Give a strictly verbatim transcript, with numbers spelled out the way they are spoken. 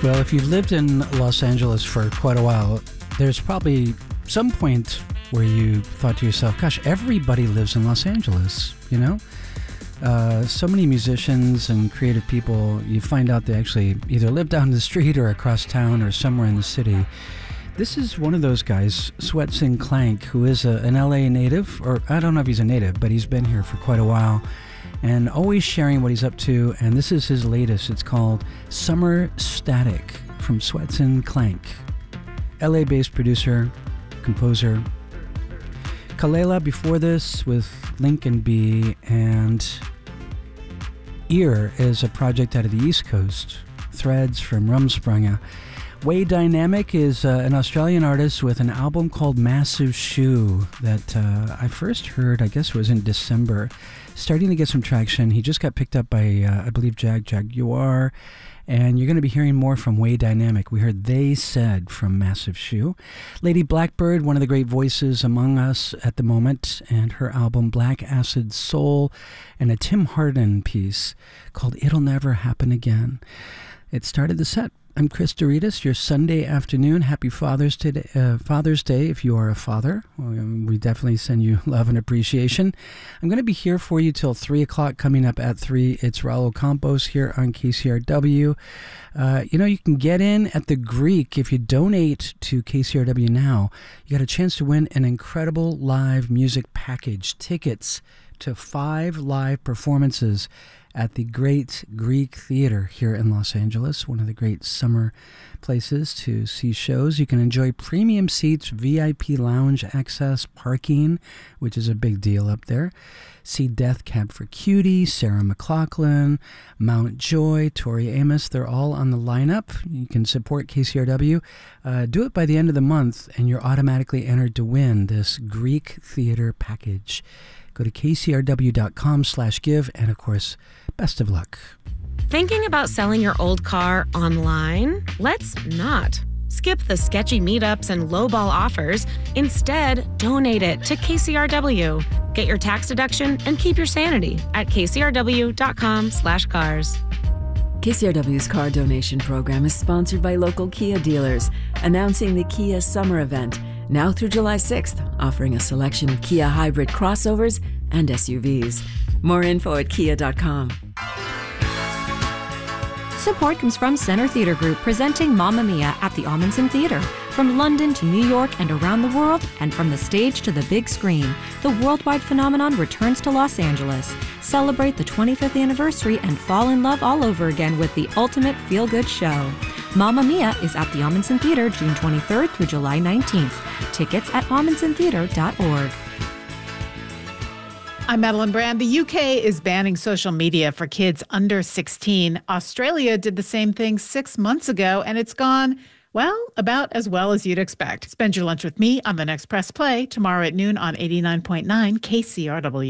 Well, if you've lived in Los Angeles for quite a while, there's probably some point where you thought to yourself, gosh, everybody lives in Los Angeles, you know? Uh, so many musicians and creative people, you find out they actually either live down the street or across town or somewhere in the city. This is one of those guys, Swetson Clank, who is a, an L A native, or I don't know if he's a native, but he's been here for quite a while and always sharing what he's up to. And this is his latest. It's called Summer Static from Swetson Clank. L A-based producer, composer. Kalela before this with Lincoln B, and Ear is a project out of the East Coast. Threads from Rumspringa. Way Dynamic is uh, an Australian artist with an album called Massive Shoe that uh, I first heard, I guess it was in December. Starting to get some traction. He just got picked up by, uh, I believe, Jag Jaguar. And you're going to be hearing more from Way Dynamic. We heard They Said from Massive Shoe. Lady Blackbird, one of the great voices among us at the moment, and her album Black Acid Soul, and a Tim Hardin piece called It'll Never Happen Again. It started the set. I'm Chris Doritas, your Sunday afternoon. Happy Father's Day, uh, Father's Day if you are a father. We definitely send you love and appreciation. I'm going to be here for you till three o'clock. Coming up at three, it's Raul Campos here on K C R W. Uh, you know, you can get in at the Greek. If you donate to K C R W now, you got a chance to win an incredible live music package. Tickets to five live performances at the Great Greek Theater here in Los Angeles, one of the great summer places to see shows. You can enjoy premium seats, V I P lounge access, parking, which is a big deal up there. See Death Cab for Cutie, Sarah McLachlan, Mount Joy, Tori Amos. They're all on the lineup. You can support K C R W. Uh, do it by the end of the month, and you're automatically entered to win this Greek Theater package. Go to kcrw.com slash give, and of course, best of luck. Thinking about selling your old car online? Let's not. Skip the sketchy meetups and lowball offers. Instead, donate it to K C R W. Get your tax deduction and keep your sanity at kcrw.com slash cars. K C R W's car donation program is sponsored by local Kia dealers, announcing the Kia Summer Event, now through July sixth, offering a selection of Kia hybrid crossovers and S U Vs. More info at kia dot com. Support comes from Center Theatre Group, presenting Mamma Mia at the Ahmanson Theatre. From London to New York and around the world, and from the stage to the big screen, the worldwide phenomenon returns to Los Angeles. Celebrate the twenty-fifth anniversary and fall in love all over again with the ultimate feel-good show. Mamma Mia is at the Ahmanson Theatre June twenty-third through July nineteenth. Tickets at ahmanson theatre dot org. I'm Madeline Brand. The U K is banning social media for kids under sixteen. Australia did the same thing six months ago, and it's gone, well, about as well as you'd expect. Spend your lunch with me on the next Press Play tomorrow at noon on eighty-nine point nine K C R W.